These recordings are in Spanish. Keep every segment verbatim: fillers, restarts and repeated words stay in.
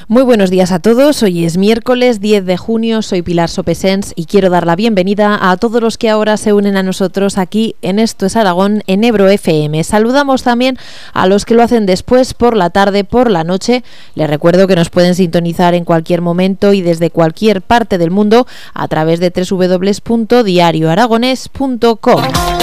Muy buenos días a todos, hoy es miércoles diez de junio, soy Pilar Sopesens y quiero dar la bienvenida a todos los que ahora se unen a nosotros aquí en Esto es Aragón, en Ebro F M. Saludamos también a los que lo hacen después, por la tarde, por la noche. Les recuerdo que nos pueden sintonizar en cualquier momento y desde cualquier parte del mundo a través de doble u doble u doble u punto diario aragonés punto com.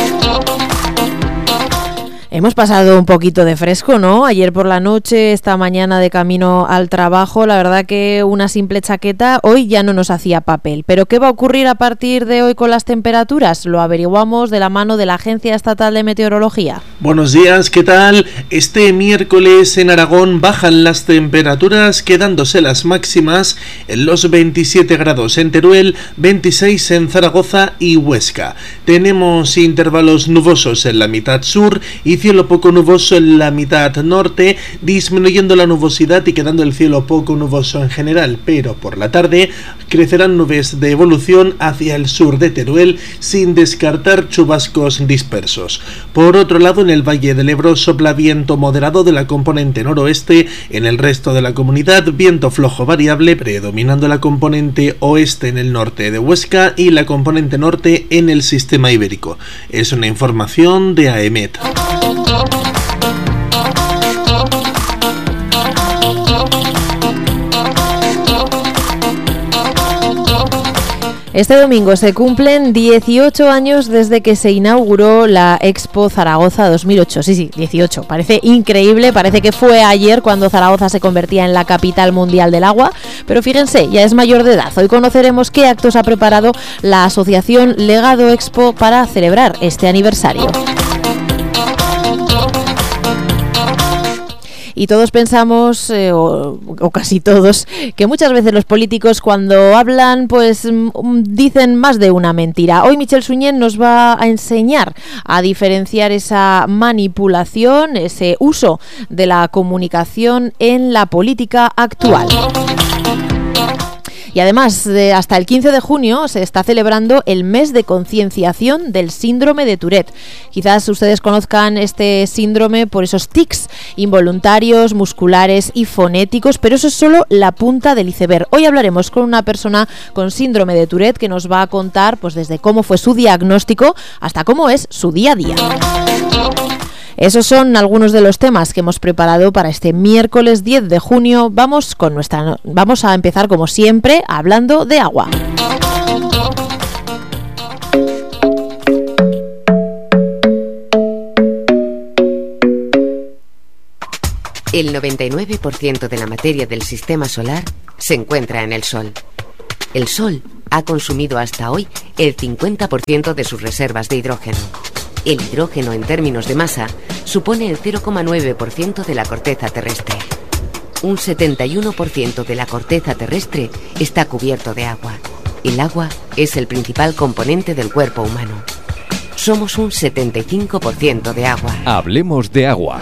Hemos pasado un poquito de fresco, ¿no? Ayer por la noche, esta mañana de camino al trabajo, la verdad que una simple chaqueta hoy ya no nos hacía papel. ¿Pero qué va a ocurrir a partir de hoy con las temperaturas? Lo averiguamos de la mano de la Agencia Estatal de Meteorología. Buenos días, ¿qué tal? Este miércoles en Aragón bajan las temperaturas, quedándose las máximas en los veintisiete grados en Teruel, veintiséis en Zaragoza y Huesca. Tenemos intervalos nubosos en la mitad sur y cielo poco nuboso en la mitad norte, disminuyendo la nubosidad y quedando el cielo poco nuboso en general, pero por la tarde crecerán nubes de evolución hacia el sur de Teruel, sin descartar chubascos dispersos. Por otro lado, en el Valle del Ebro sopla viento moderado de la componente noroeste, en el resto de la comunidad viento flojo variable, predominando la componente oeste en el norte de Huesca y la componente norte en el sistema ibérico. Es una información de AEMET. Este domingo se cumplen dieciocho años desde que se inauguró la Expo Zaragoza dos mil ocho. Sí, sí, dieciocho. Parece increíble, parece que fue ayer cuando Zaragoza se convertía en la capital mundial del agua, pero fíjense, ya es mayor de edad. Hoy conoceremos qué actos ha preparado la asociación Legado Expo para celebrar este aniversario. Y todos pensamos, eh, o, o casi todos, que muchas veces los políticos cuando hablan pues dicen más de una mentira. Hoy Michel Suñé nos va a enseñar a diferenciar esa manipulación, ese uso de la comunicación en la política actual. Y además, de hasta el quince de junio se está celebrando el mes de concienciación del síndrome de Tourette. Quizás ustedes conozcan este síndrome por esos tics involuntarios, musculares y fonéticos, pero eso es solo la punta del iceberg. Hoy hablaremos con una persona con síndrome de Tourette que nos va a contar pues desde cómo fue su diagnóstico hasta cómo es su día a día. Esos son algunos de los temas que hemos preparado para este miércoles diez de junio. Vamos con nuestra, vamos a empezar como siempre hablando de agua. El noventa y nueve por ciento de la materia del sistema solar se encuentra en el Sol. El Sol ha consumido hasta hoy el cincuenta por ciento de sus reservas de hidrógeno. El hidrógeno, en términos de masa, supone el cero coma nueve por ciento de la corteza terrestre. Un setenta y uno por ciento de la corteza terrestre está cubierto de agua. El agua es el principal componente del cuerpo humano. Somos un setenta y cinco por ciento de agua. Hablemos de agua.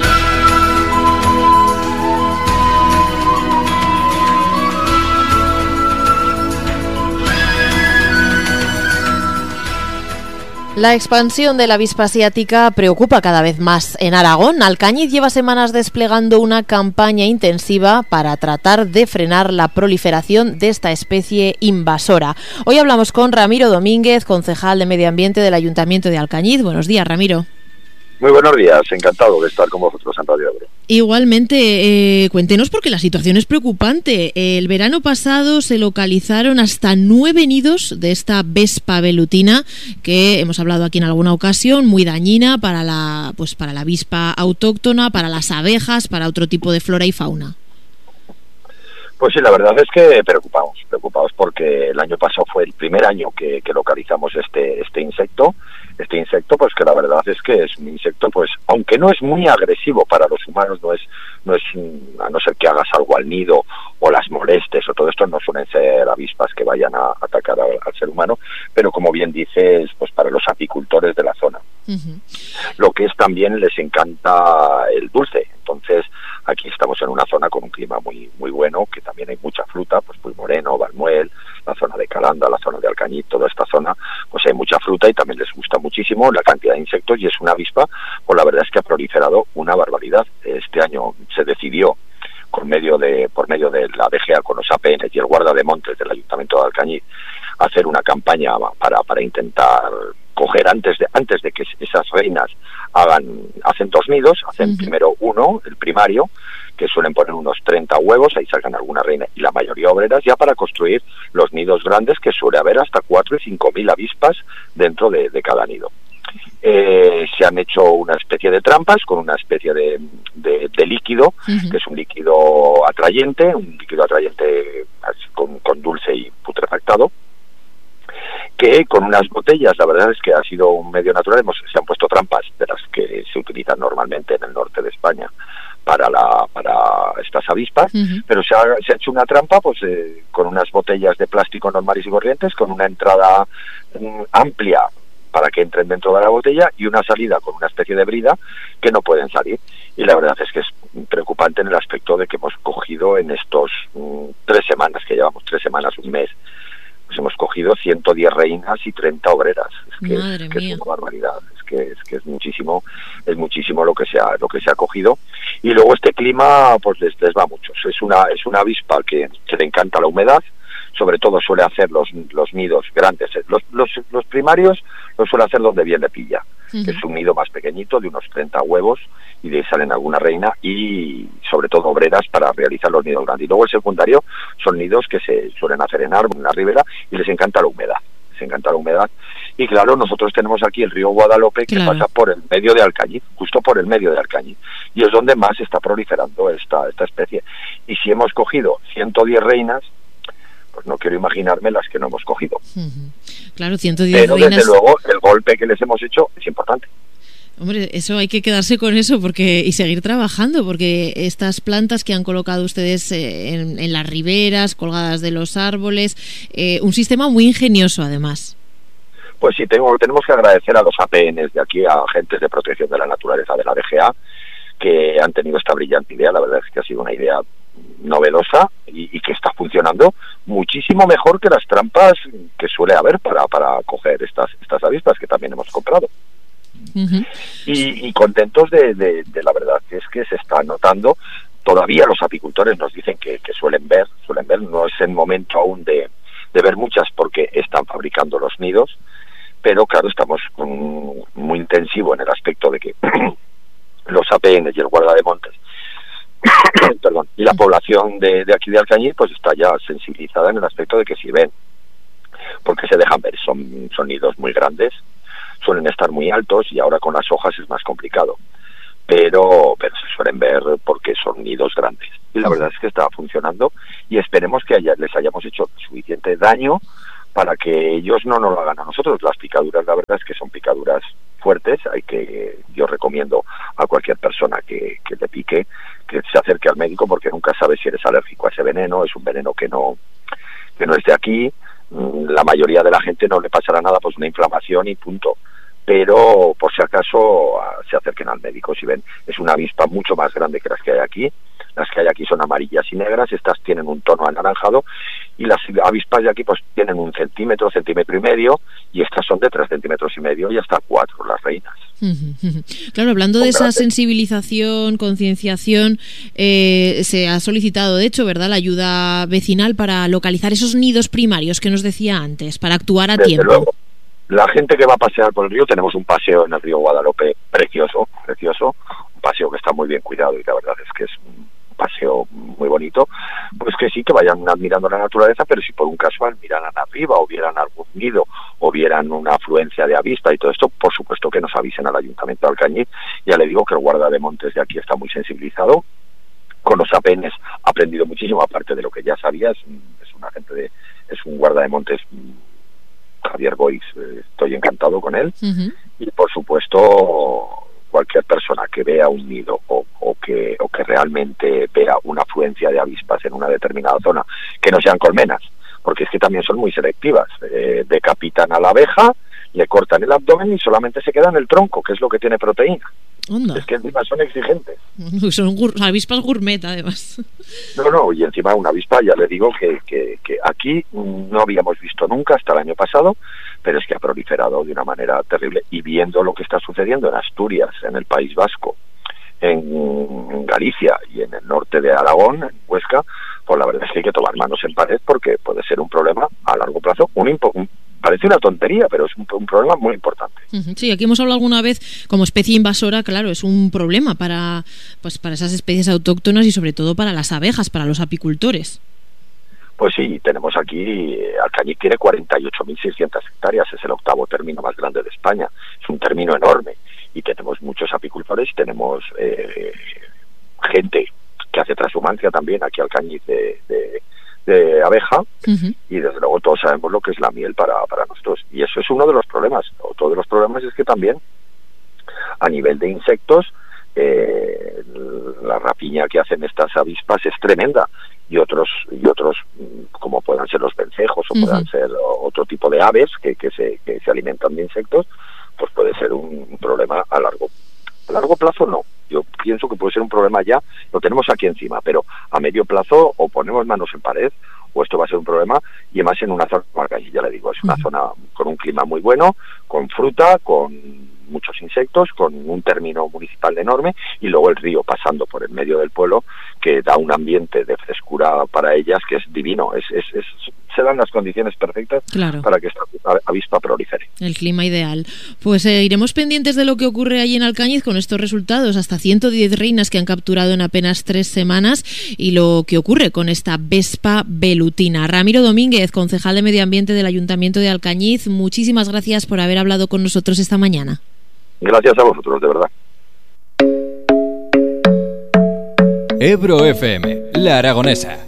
La expansión de la avispa asiática preocupa cada vez más en Aragón. Alcañiz lleva semanas desplegando una campaña intensiva para tratar de frenar la proliferación de esta especie invasora. Hoy hablamos con Ramiro Domínguez, concejal de Medio Ambiente del Ayuntamiento de Alcañiz. Buenos días, Ramiro. Muy buenos días, encantado de estar con vosotros en Radio Ebro. Igualmente, eh, cuéntenos porque la situación es preocupante. El verano pasado se localizaron hasta nueve nidos de esta vespa velutina que hemos hablado aquí en alguna ocasión, muy dañina para la, pues para la avispa autóctona, para las abejas, para otro tipo de flora y fauna. Pues sí, la verdad es que preocupados, preocupados porque el año pasado fue el primer año que, que localizamos este, este insecto. Este insecto, pues que la verdad es que es un insecto, pues aunque no es muy agresivo para los humanos, no es, no es a no ser que hagas algo al nido o las molestes o todo esto, no suelen ser avispas que vayan a atacar al, al ser humano, pero como bien dices, pues para los apicultores de la zona. Uh-huh. Lo que es también les encanta el dulce, entonces aquí estamos en una zona con un clima muy muy bueno, que también hay mucha fruta, pues muy moreno, Valmuel, la zona de Calanda, la zona de Alcañiz, toda esta zona, pues hay mucha fruta y también les gusta muchísimo la cantidad de insectos y es una avispa, pues la verdad es que ha proliferado una barbaridad. Este año se decidió por medio de por medio de la D G A con los A P N y el guarda de montes del Ayuntamiento de Alcañiz, hacer una campaña para para intentar coger antes de antes de que esas reinas hagan hacen dos nidos, hacen uh-huh. primero uno, el primario, que suelen poner unos treinta huevos, ahí sacan alguna reina y la mayoría obreras, ya para construir los nidos grandes, que suele haber hasta cuatro y cinco mil avispas dentro de, de cada nido. Eh, se han hecho una especie de trampas con una especie de, de, de líquido, uh-huh. que es un líquido atrayente, un líquido atrayente con, con dulce y putrefactado, que con unas botellas, la verdad es que ha sido un medio natural, hemos, se han puesto trampas de las que se utilizan normalmente en el norte de España para la para estas avispas, uh-huh. pero se ha, se ha hecho una trampa pues eh, con unas botellas de plástico normales y corrientes, con una entrada um, amplia para que entren dentro de la botella y una salida con una especie de brida que no pueden salir. Y la verdad es que es preocupante en el aspecto de que hemos cogido en estos um, tres semanas, que llevamos tres semanas, un mes, pues hemos cogido ciento diez reinas y treinta obreras. Es que, es, que es una barbaridad, es que es que es muchísimo, es muchísimo lo que se ha, lo que se ha cogido. Y luego este clima pues les, les va a muchos. Es una es una avispa que, que le encanta la humedad, sobre todo suele hacer los los nidos grandes. Los los, los primarios los suele hacer donde bien le pilla, uh-huh. que es un nido más pequeñito de unos treinta huevos, y de ahí salen alguna reina y sobre todo obreras para realizar los nidos grandes. Y luego el secundario son nidos que se suelen hacer en árbol, en la ribera, y les encanta la humedad, les encanta la humedad. Y claro, nosotros tenemos aquí el río Guadalope, que claro. pasa por el medio de Alcañiz, justo por el medio de Alcañiz, y es donde más está proliferando esta, esta especie. Y si hemos cogido ciento diez reinas, pues no quiero imaginarme las que no hemos cogido. Uh-huh. Claro, ciento diez Pero reinas... desde luego el golpe que les hemos hecho es importante. Hombre, eso hay que quedarse con eso porque y seguir trabajando, porque estas plantas que han colocado ustedes eh, en, en las riberas, colgadas de los árboles, eh, un sistema muy ingenioso además. Pues sí, tengo, tenemos que agradecer a los A P Ns de aquí, a agentes de protección de la naturaleza de la D G A, que han tenido esta brillante idea. La verdad es que ha sido una idea novedosa y, y que está funcionando muchísimo mejor que las trampas que suele haber para, para coger estas, estas avispas que también hemos comprado. Uh-huh. y, y contentos de, de, de la verdad que es que se está notando. Todavía los apicultores nos dicen que, que suelen ver, suelen ver, no es el momento aún de, de ver muchas porque están fabricando los nidos, pero claro, estamos con, muy intensivo en el aspecto de que los A P N y el guarda de montes perdón, y la población de, de aquí de Alcañiz pues está ya sensibilizada en el aspecto de que si ven, porque se dejan ver, son, son nidos muy grandes, suelen estar muy altos y ahora con las hojas es más complicado, pero pero se suelen ver porque son nidos grandes y la verdad es que está funcionando y esperemos que haya, les hayamos hecho suficiente daño para que ellos no nos lo hagan a nosotros. Las picaduras, la verdad es que son picaduras fuertes, hay que yo recomiendo a cualquier persona que, que le pique que se acerque al médico porque nunca sabe si eres alérgico a ese veneno, es un veneno que no que no es de aquí. La mayoría de la gente no le pasará nada, pues una inflamación y punto, pero por si acaso se acerquen al médico si ven. Es una avispa mucho más grande que las que hay aquí. Las que hay aquí son amarillas y negras, estas tienen un tono anaranjado y las avispas de aquí pues tienen un centímetro, centímetro y medio y estas son de tres centímetros y medio y hasta cuatro las reinas. Claro, hablando de esa sensibilización, concienciación, eh, se ha solicitado de hecho, ¿verdad?, la ayuda vecinal para localizar esos nidos primarios que nos decía antes, para actuar a Desde tiempo. Luego. La gente que va a pasear por el río, tenemos un paseo en el río Guadalope precioso, precioso, un paseo que está muy bien cuidado y la verdad es que es un paseo muy bonito, pues que sí, que vayan admirando la naturaleza, pero si por un casual miraran arriba o vieran algún nido o vieran una afluencia de avispa y todo esto, por supuesto que nos avisen al Ayuntamiento de Alcañiz. Ya le digo que el guarda de montes de aquí está muy sensibilizado, con los A P Ns ha aprendido muchísimo, aparte de lo que ya sabía, es un, es un agente de, es un guarda de montes, Javier Boix, eh, estoy encantado con él, uh-huh. y por supuesto cualquier persona que vea un nido o, o que o que realmente vea una afluencia de avispas en una determinada zona, que no sean colmenas, porque es que también son muy selectivas, eh, decapitan a la abeja, le cortan el abdomen y solamente se queda en el tronco, que es lo que tiene proteína. Onda. Es que encima son exigentes. Son gur- avispas gourmet, además. No, no, y encima una avispa, ya le digo que, que, que aquí no habíamos visto nunca hasta el año pasado, pero es que ha proliferado de una manera terrible. Y viendo lo que está sucediendo en Asturias, en el País Vasco, en Galicia y en el norte de Aragón, en Huesca, pues la verdad es que hay que tomar manos en pared porque puede ser un problema a largo plazo, un, impo- un parece una tontería, pero es un, un problema muy importante. Sí, aquí hemos hablado alguna vez, como especie invasora, claro, es un problema para, pues, para esas especies autóctonas y sobre todo para las abejas, para los apicultores. Pues sí, tenemos aquí, Alcañiz tiene cuarenta y ocho mil seiscientas hectáreas, es el octavo término más grande de España, es un término enorme, y tenemos muchos apicultores, tenemos eh, gente que hace transhumancia también aquí Alcañiz de, de, de abeja, uh-huh. y desde luego todos sabemos lo que es la miel para, para nosotros, y eso es uno de los problemas. Otro de los problemas es que también a nivel de insectos eh, la rapiña que hacen estas avispas es tremenda, y otros y otros como puedan ser los vencejos o uh-huh. puedan ser otro tipo de aves que, que se que se alimentan de insectos, pues puede ser un problema a largo a largo plazo. No, yo pienso que puede ser un problema ya, lo tenemos aquí encima, pero a medio plazo o ponemos manos en pared o esto va a ser un problema, y además en una zona, ya le digo, es una uh-huh. zona con un clima muy bueno, con fruta, con muchos insectos, con un término municipal enorme, y luego el río pasando por el medio del pueblo, que da un ambiente de frescura para ellas que es divino. Es, es, es se dan las condiciones perfectas claro. para que esta avispa prolifere. El clima ideal. Pues eh, iremos pendientes de lo que ocurre allí en Alcañiz con estos resultados, hasta ciento diez reinas que han capturado en apenas tres semanas, y lo que ocurre con esta vespa velutina. Ramiro Domínguez, concejal de Medio Ambiente del Ayuntamiento de Alcañiz, muchísimas gracias por haber hablado con nosotros esta mañana. Gracias a vosotros, de verdad. Ebro F M, La Aragonesa.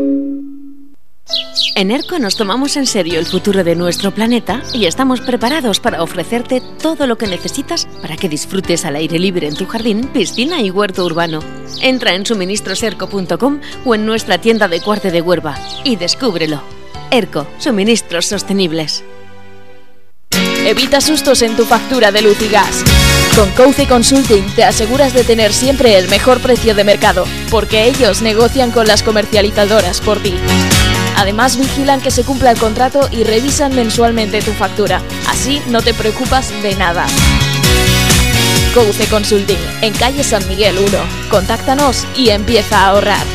En ERCO nos tomamos en serio el futuro de nuestro planeta y estamos preparados para ofrecerte todo lo que necesitas para que disfrutes al aire libre en tu jardín, piscina y huerto urbano. Entra en suministros erco punto com o en nuestra tienda de Cuarte de Huerva y descúbrelo. ERCO, suministros sostenibles. Evita sustos en tu factura de luz y gas. Con Couce Consulting te aseguras de tener siempre el mejor precio de mercado, porque ellos negocian con las comercializadoras por ti. Además, vigilan que se cumpla el contrato y revisan mensualmente tu factura. Así no te preocupas de nada. Couce Consulting, en calle San Miguel uno. Contáctanos y empieza a ahorrar.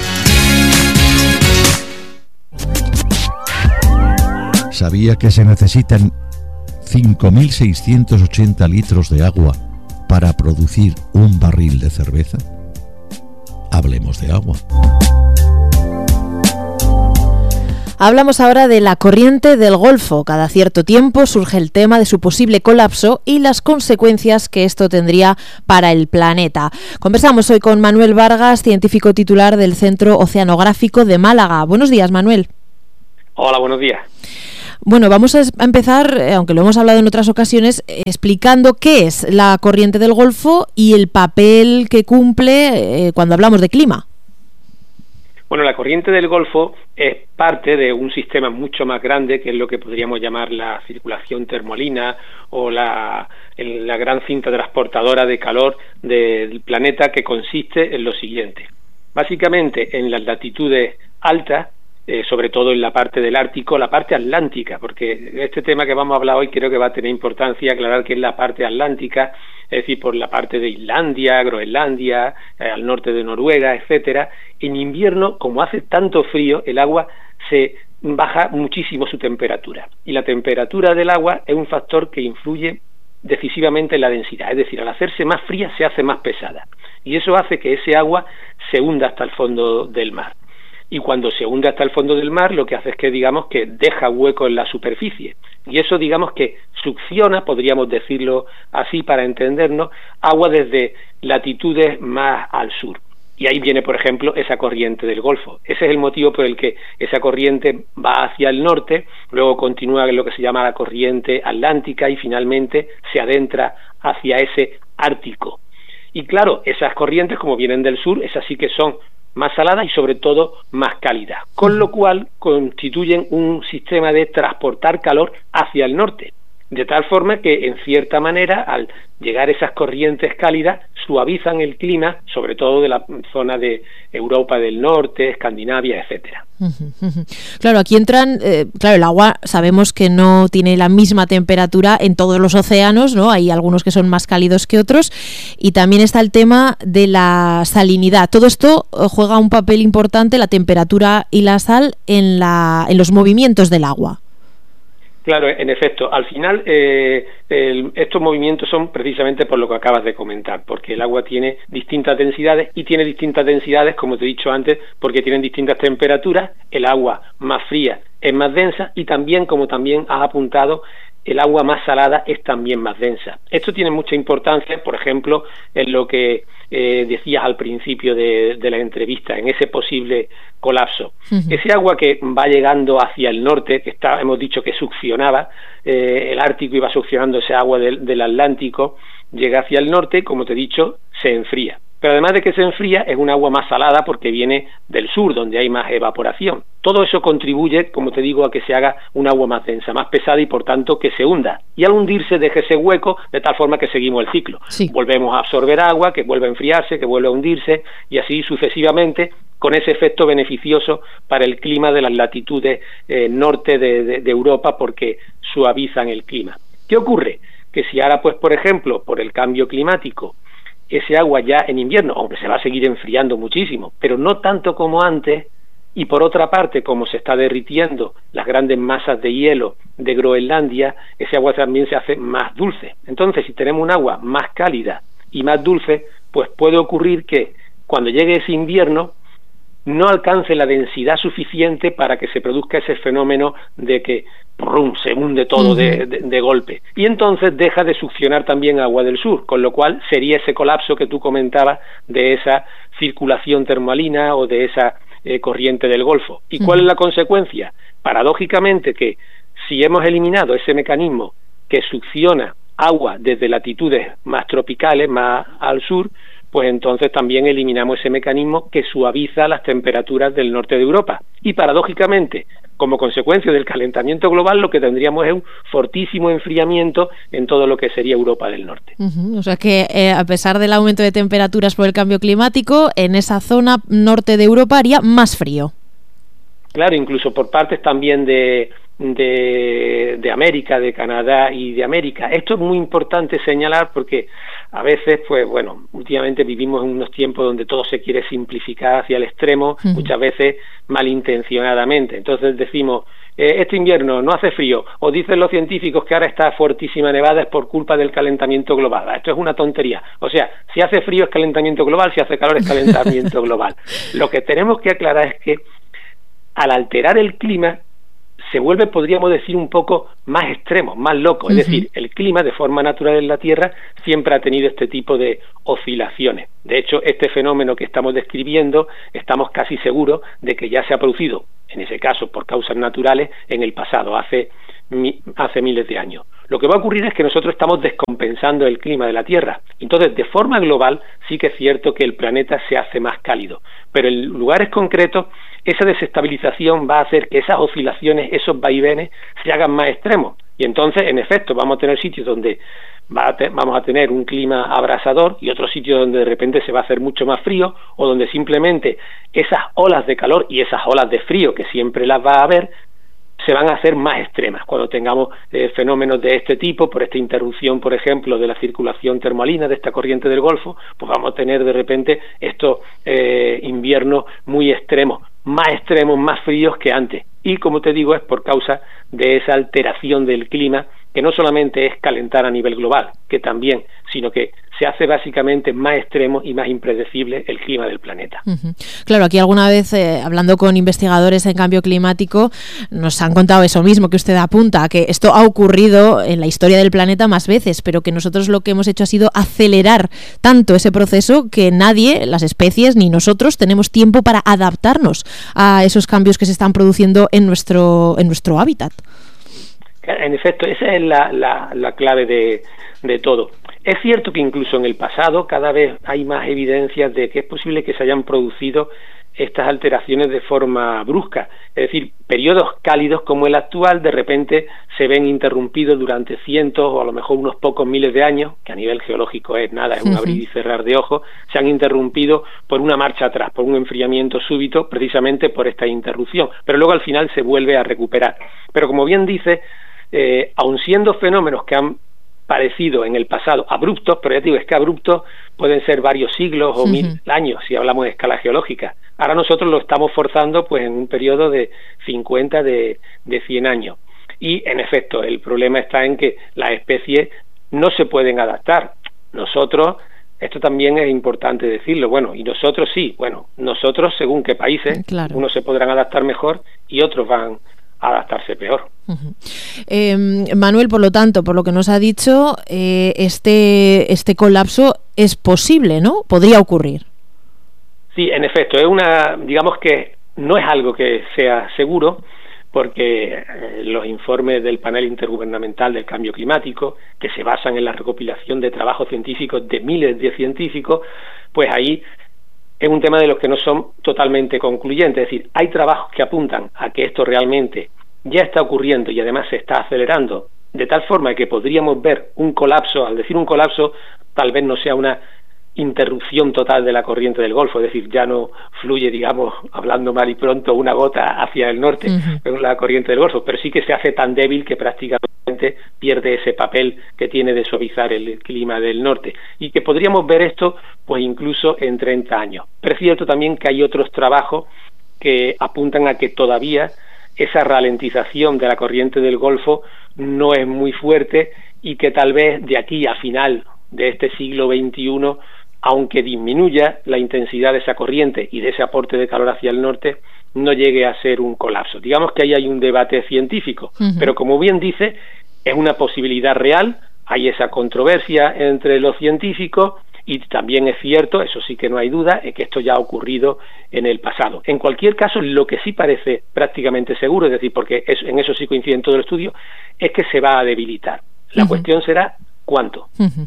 ¿Sabía que se necesitan cinco mil seiscientos ochenta litros de agua para producir un barril de cerveza? Hablemos de agua. Hablamos ahora de la corriente del Golfo. Cada cierto tiempo surge el tema de su posible colapso y las consecuencias que esto tendría para el planeta. Conversamos hoy con Manuel Vargas, científico titular del Centro Oceanográfico de Málaga. Buenos días, Manuel. Hola, buenos días. Bueno, vamos a empezar, aunque lo hemos hablado en otras ocasiones, explicando qué es la corriente del Golfo y el papel que cumple eh, cuando hablamos de clima. Bueno, la corriente del Golfo es parte de un sistema mucho más grande, que es lo que podríamos llamar la circulación termolina o la, el, la gran cinta transportadora de calor del planeta, que consiste en lo siguiente. Básicamente, en las latitudes altas, Eh, sobre todo en la parte del Ártico, la parte atlántica, porque este tema que vamos a hablar hoy creo que va a tener importancia aclarar que es la parte atlántica, es decir, por la parte de Islandia, Groenlandia, eh, al norte de Noruega, etcétera. En invierno, como hace tanto frío, el agua se baja muchísimo su temperatura, y la temperatura del agua es un factor que influye decisivamente en la densidad, es decir, al hacerse más fría se hace más pesada, y eso hace que ese agua se hunda hasta el fondo del mar. Y cuando se hunde hasta el fondo del mar, lo que hace es que, digamos, que deja hueco en la superficie. Y eso, digamos, que succiona, podríamos decirlo así para entendernos, agua desde latitudes más al sur. Y ahí viene, por ejemplo, esa corriente del Golfo. Ese es el motivo por el que esa corriente va hacia el norte, luego continúa en lo que se llama la corriente atlántica y finalmente se adentra hacia ese Ártico. Y claro, esas corrientes, como vienen del sur, esas sí que son más saladas y sobre todo más cálidas, con lo cual constituyen un sistema de transportar calor hacia el norte. de tal forma que, en cierta manera, al llegar esas corrientes cálidas, suavizan el clima, sobre todo de la zona de Europa del Norte, Escandinavia, etcétera. Claro, aquí entran, eh, claro, el agua sabemos que no tiene la misma temperatura en todos los océanos, ¿no? Hay algunos que son más cálidos que otros, y también está el tema de la salinidad. Todo esto juega un papel importante, la temperatura y la sal, en, la, en los movimientos del agua. Claro, en efecto, al final eh, el, estos movimientos son precisamente por lo que acabas de comentar, porque el agua tiene distintas densidades y tiene distintas densidades, como te he dicho antes, porque tienen distintas temperaturas. El agua más fría es más densa y también, como también has apuntado, el agua más salada es también más densa. Esto tiene mucha importancia, por ejemplo, en lo que eh, decías al principio de, de la entrevista, en ese posible colapso. Uh-huh. Ese agua que va llegando hacia el norte, que está, hemos dicho que succionaba, eh, el Ártico iba succionando ese agua del, del Atlántico, llega hacia el norte, como te he dicho, se enfría. Pero además de que se enfría, es un agua más salada porque viene del sur, donde hay más evaporación. Todo eso contribuye, como te digo, a que se haga un agua más densa, más pesada y, por tanto, que se hunda. Y al hundirse deje ese hueco, de tal forma que seguimos el ciclo. Sí. Volvemos a absorber agua, que vuelve a enfriarse, que vuelve a hundirse, y así sucesivamente, con ese efecto beneficioso para el clima de las latitudes eh, norte de, de, de Europa, porque suavizan el clima. ¿Qué ocurre? Que si ahora, pues, por ejemplo, por el cambio climático, ese agua ya en invierno, aunque se va a seguir enfriando muchísimo, pero no tanto como antes, y por otra parte, como se está derritiendo las grandes masas de hielo de Groenlandia, ese agua también se hace más dulce. Entonces, si tenemos un agua más cálida y más dulce, pues puede ocurrir que cuando llegue ese invierno no alcance la densidad suficiente para que se produzca ese fenómeno de que ¡prum!, se hunde todo uh-huh. de, de, de golpe, y entonces deja de succionar también agua del sur, con lo cual sería ese colapso que tú comentabas de esa circulación termalina o de esa eh, corriente del Golfo. ¿Y uh-huh. cuál es la consecuencia? Paradójicamente, que si hemos eliminado ese mecanismo que succiona agua desde latitudes más tropicales, más al sur, pues entonces también eliminamos ese mecanismo que suaviza las temperaturas del norte de Europa. Y paradójicamente, como consecuencia del calentamiento global, lo que tendríamos es un fortísimo enfriamiento en todo lo que sería Europa del Norte. Uh-huh. O sea que, eh, a pesar del aumento de temperaturas por el cambio climático, en esa zona norte de Europa haría más frío. Claro, incluso por partes también de... De, de América, de Canadá y de América. Esto es muy importante señalar porque a veces, pues bueno, últimamente vivimos en unos tiempos donde todo se quiere simplificar hacia el extremo, uh-huh. muchas veces malintencionadamente. Entonces decimos, eh, este invierno no hace frío, o dicen los científicos que ahora está fuertísima nevada es por culpa del calentamiento global. Esto es una tontería. O sea, si hace frío es calentamiento global, si hace calor es calentamiento global. Lo que tenemos que aclarar es que al alterar el clima, se vuelve, podríamos decir, un poco más extremo, más loco. Uh-huh. Es decir, el clima, de forma natural en la Tierra, siempre ha tenido este tipo de oscilaciones. De hecho, este fenómeno que estamos describiendo, estamos casi seguros de que ya se ha producido, en ese caso, por causas naturales, en el pasado, hace, mi, hace miles de años. Lo que va a ocurrir es que nosotros estamos descompensando el clima de la Tierra. Entonces, de forma global, sí que es cierto que el planeta se hace más cálido. Pero en lugares concretos, esa desestabilización va a hacer que esas oscilaciones, esos vaivenes, se hagan más extremos. Y entonces, en efecto, vamos a tener sitios donde va a te- vamos a tener un clima abrasador y otros sitios donde de repente se va a hacer mucho más frío, o donde simplemente esas olas de calor y esas olas de frío, que siempre las va a haber, se van a hacer más extremas cuando tengamos eh, fenómenos de este tipo, por esta interrupción, por ejemplo, de la circulación termalina de esta corriente del Golfo, pues vamos a tener de repente estos eh, inviernos muy extremos, más extremos, más fríos que antes. Y como te digo, es por causa de esa alteración del clima, que no solamente es calentar a nivel global, que también, sino que se hace básicamente más extremo y más impredecible el clima del planeta. Uh-huh. Claro, aquí alguna vez, eh, hablando con investigadores en cambio climático, nos han contado eso mismo que usted apunta, que esto ha ocurrido en la historia del planeta más veces, pero que nosotros lo que hemos hecho ha sido acelerar tanto ese proceso que nadie, las especies ni nosotros, tenemos tiempo para adaptarnos a esos cambios que se están produciendo en nuestro, en nuestro hábitat. En efecto, esa es la, la, la clave de, de todo. Es cierto que incluso en el pasado cada vez hay más evidencias de que es posible que se hayan producido estas alteraciones de forma brusca, es decir, periodos cálidos como el actual de repente se ven interrumpidos durante cientos o a lo mejor unos pocos miles de años, que a nivel geológico es nada, es un abrir y cerrar de ojos, se han interrumpido por una marcha atrás, por un enfriamiento súbito, precisamente por esta interrupción, pero luego al final se vuelve a recuperar. Pero como bien dice, eh, aun siendo fenómenos que han parecido en el pasado abruptos, pero ya te digo, es que abruptos pueden ser varios siglos o uh-huh. mil años, si hablamos de escala geológica. Ahora nosotros lo estamos forzando pues en un periodo de cincuenta, de, de cien años. Y en efecto, el problema está en que las especies no se pueden adaptar. Nosotros, esto también es importante decirlo, bueno, y nosotros sí, bueno, nosotros según qué países, claro. unos se podrán adaptar mejor y otros van a adaptarse peor. Uh-huh. Eh, Manuel, por lo tanto, por lo que nos ha dicho, eh, este, este colapso es posible, ¿no? Podría ocurrir. Sí, en efecto, es una, digamos que no es algo que sea seguro, porque eh, los informes del panel intergubernamental del cambio climático, que se basan en la recopilación de trabajos científicos de miles de científicos, pues ahí es un tema de los que no son totalmente concluyentes, es decir, hay trabajos que apuntan a que esto realmente ya está ocurriendo y además se está acelerando, de tal forma que podríamos ver un colapso. Al decir un colapso, tal vez no sea una interrupción total de la corriente del Golfo, es decir, ya no fluye, digamos, hablando mal y pronto, una gota hacia el norte uh-huh. en la corriente del Golfo, pero sí que se hace tan débil que prácticamente pierde ese papel que tiene de suavizar el clima del norte, y que podríamos ver esto pues incluso en treinta años. Pero es cierto también que hay otros trabajos que apuntan a que todavía esa ralentización de la corriente del Golfo no es muy fuerte y que tal vez de aquí a final de este siglo veintiuno, aunque disminuya la intensidad de esa corriente y de ese aporte de calor hacia el norte, no llegue a ser un colapso. Digamos que ahí hay un debate científico, uh-huh. pero como bien dice, es una posibilidad real, hay esa controversia entre los científicos y también es cierto, eso sí que no hay duda, es que esto ya ha ocurrido en el pasado. En cualquier caso, lo que sí parece prácticamente seguro, es decir, porque es, en eso sí coincide todo el estudio, es que se va a debilitar. La uh-huh. cuestión será ¿cuánto?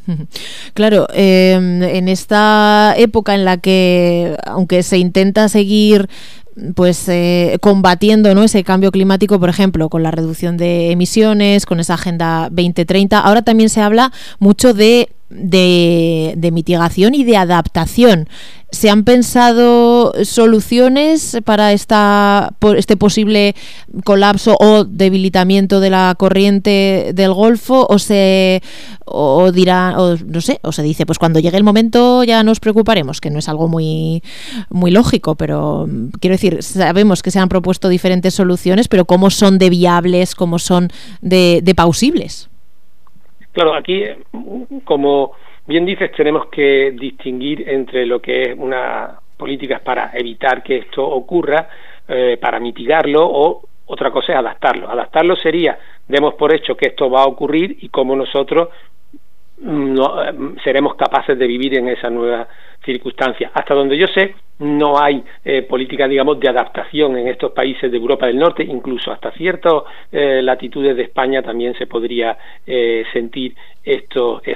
Claro, eh, en esta época en la que, aunque se intenta seguir pues eh, combatiendo, ¿no?, ese cambio climático, por ejemplo, con la reducción de emisiones, con esa Agenda veinte treinta, ahora también se habla mucho de, de, de mitigación y de adaptación. ¿Se han pensado soluciones para esta, por este posible colapso o debilitamiento de la corriente del Golfo? ¿O se o dirá, o no sé, o se dice, pues cuando llegue el momento ya nos preocuparemos, que no es algo muy, muy lógico, pero quiero decir, sabemos que se han propuesto diferentes soluciones, pero ¿cómo son de viables, cómo son de, de plausibles? Claro, aquí, como bien dices, tenemos que distinguir entre lo que es una políticas para evitar que esto ocurra, eh, para mitigarlo, o otra cosa es adaptarlo. Adaptarlo sería, demos por hecho que esto va a ocurrir y cómo nosotros no, seremos capaces de vivir en esa nueva circunstancia. Hasta donde yo sé, no hay eh, política, digamos, de adaptación en estos países de Europa del Norte, incluso hasta ciertas eh, latitudes de España también se podría eh, sentir esto.